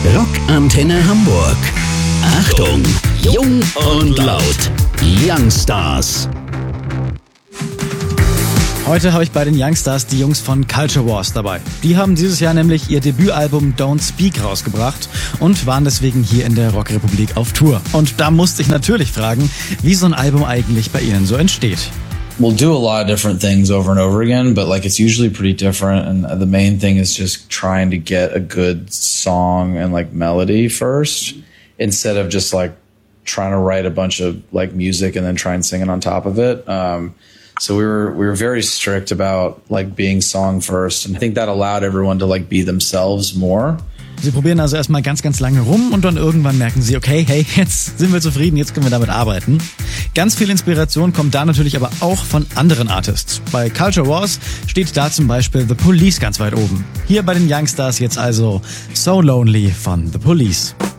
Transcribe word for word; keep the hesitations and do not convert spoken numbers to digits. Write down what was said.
Rockantenne Hamburg. Achtung, jung und laut. Youngstars. Heute habe ich bei den Youngstars die Jungs von Culture Wars dabei. Die haben dieses Jahr nämlich ihr Debütalbum Don't Speak rausgebracht und waren deswegen hier in der Rockrepublik auf Tour. Und da musste ich natürlich fragen, wie so ein Album eigentlich bei ihnen so entsteht. We'll do a lot of different things over and over again, but like it's usually pretty different. And the main thing is just trying to get a good song and like melody first, instead of just like trying to write a bunch of like music and then try and sing it on top of it. Um, so we were we were very strict about like being song first, and I think that allowed everyone to like be themselves more. Sie probieren also erstmal ganz, ganz lange rum und dann irgendwann merken sie, okay, hey, jetzt sind wir zufrieden, jetzt können wir damit arbeiten. Ganz viel Inspiration kommt da natürlich aber auch von anderen Artists. Bei Culture Wars steht da zum Beispiel The Police ganz weit oben. Hier bei den Youngstars jetzt also So Lonely von The Police.